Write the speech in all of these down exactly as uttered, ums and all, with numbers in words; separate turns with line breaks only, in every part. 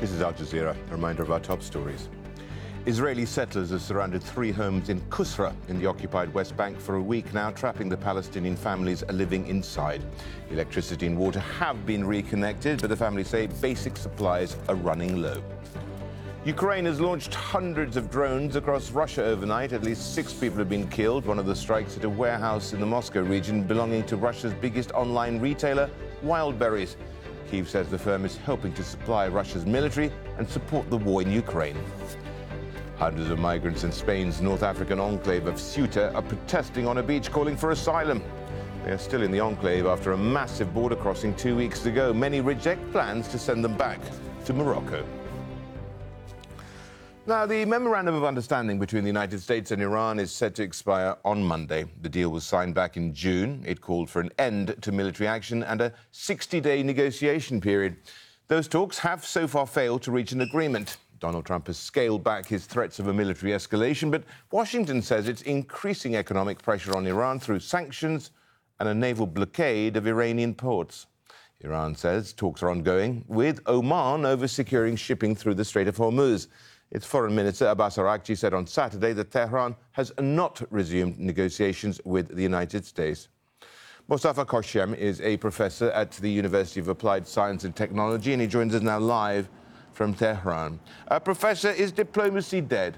This is Al Jazeera. A reminder of our top stories. Israeli settlers have surrounded three homes in Kusra in the occupied West Bank for a week now, trapping the Palestinian families living inside. Electricity and water have been reconnected, but the families say basic supplies are running low. Ukraine has launched hundreds of drones across Russia overnight. At least six people have been killed. One of the strikes at a warehouse in the Moscow region belonging to Russia's biggest online retailer, Wildberries. Kyiv says the firm is helping to supply Russia's military and support the war in Ukraine. Hundreds of migrants in Spain's North African enclave of Ceuta are protesting on a beach calling for asylum. They are still in the enclave after a massive border crossing two weeks ago. Many reject plans to send them back to Morocco. Now, the Memorandum of Understanding between the United States and Iran is set to expire on Monday. The deal was signed back in June. It called for an end to military action and a sixty-day negotiation period. Those talks have so far failed to reach an agreement. Donald Trump has scaled back his threats of a military escalation, but Washington says it's increasing economic pressure on Iran through sanctions and a naval blockade of Iranian ports. Iran says talks are ongoing with Oman over securing shipping through the Strait of Hormuz. Its Foreign Minister Abbas Araghchi said on Saturday that Tehran has not resumed negotiations with the United States. Mostafa Koshem is a professor at the University of Applied Science and Technology, and he joins us now live from Tehran. Uh, Professor, is diplomacy dead?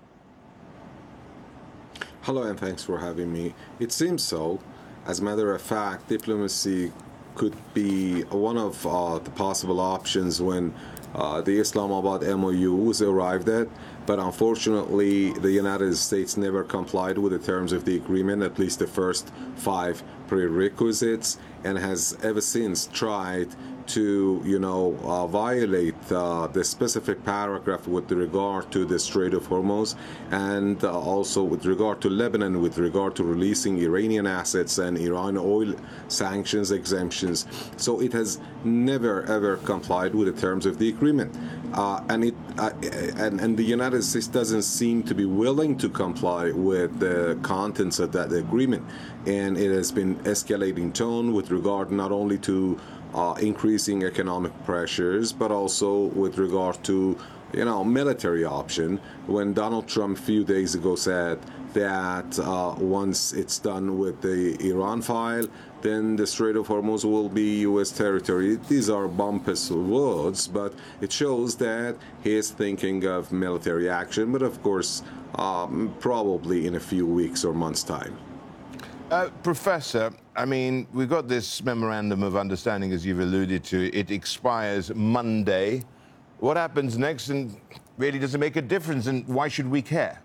Hello, and thanks for having me. It seems so. As a matter of fact, diplomacy could be one of uh, the possible options when uh, the Islamabad M O U was arrived at, but unfortunately the United States never complied with the terms of the agreement, at least the first five prerequisites, and has ever since tried to, you know, uh, violate uh, the specific paragraph with regard to the Strait of Hormuz, and uh, also with regard to Lebanon, with regard to releasing Iranian assets and Iran oil sanctions exemptions. So it has never ever complied with the terms of the agreement, uh, and it uh, and and the United States doesn't seem to be willing to comply with the contents of that agreement, and it has been escalating tone with regard not only to Uh, increasing economic pressures, but also with regard to, you know, military option. When Donald Trump a few days ago said that uh, once it's done with the Iran file, then the Strait of Hormuz will be U S territory. These are bumpus words, but it shows that he is thinking of military action, but of course, um, probably in a few weeks or months' time.
Uh, Professor, I mean, we've got this Memorandum of Understanding, as you've alluded to. It expires Monday. What happens next, and really does it make a difference, and why should we care?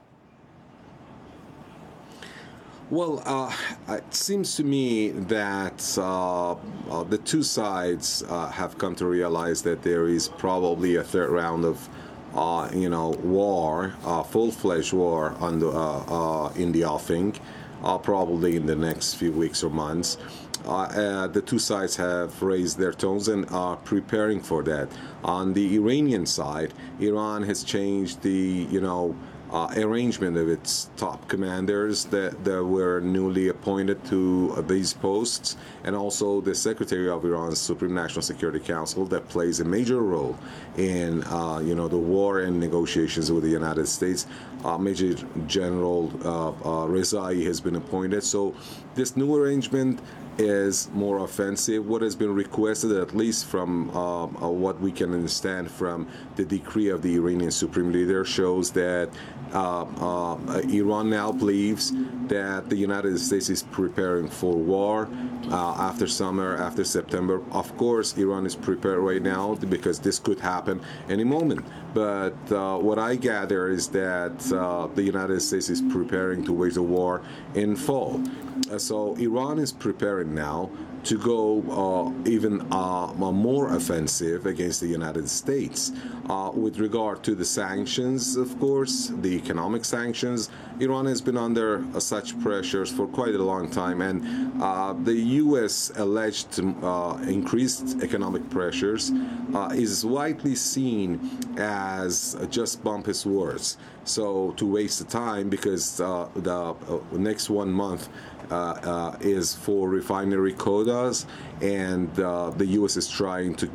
Well, uh, it seems to me that uh, uh, the two sides uh, have come to realize that there is probably a third round of uh, you know, war, uh, full-fledged war on the, uh, uh, in the offing. Uh, probably in the next few weeks or months. Uh, uh, the two sides have raised their tones and are preparing for that. On the Iranian side, Iran has changed the, you know, uh, arrangement of its top commanders that, that were newly appointed to uh, these posts, and also the Secretary of Iran's Supreme National Security Council that plays a major role in, uh, you know, the war and negotiations with the United States. Uh, Major General uh, uh, Rezai has been appointed. So this new arrangement is more offensive. What has been requested, at least from uh, uh, what we can understand from the decree of the Iranian Supreme Leader, shows that uh, uh, Iran now believes that the United States is preparing for war uh, after summer, after September. Of course, Iran is prepared right now because this could happen any moment. But uh, what I gather is that uh, the United States is preparing to wage a war in fall. Uh, so Iran is preparing now to go uh, even uh, more offensive against the United States. Uh, with regard to the sanctions, of course, the economic sanctions, Iran has been under uh, such pressures for quite a long time, and uh, the U S alleged uh, increased economic pressures uh, is widely seen as just bumpus words. So to waste the time, because uh, the uh, next one month uh, uh, is for refinery quotas, and uh, the U S is trying to